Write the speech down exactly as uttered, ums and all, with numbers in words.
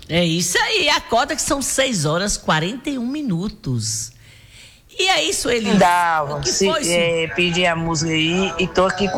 É isso aí, acorda que são seis horas e quarenta e um minutos. E é isso, ele. Dava, O que se, foi, Su? é, pedir a música aí e tô aqui com